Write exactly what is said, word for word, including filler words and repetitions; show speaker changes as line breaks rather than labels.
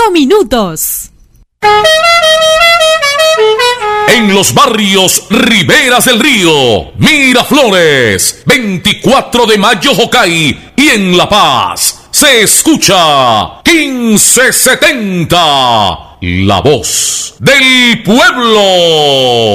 minutos.
En los barrios Riberas del Río, Miraflores, veinticuatro de mayo Jocay y en La Paz se escucha quince setenta, la voz del pueblo.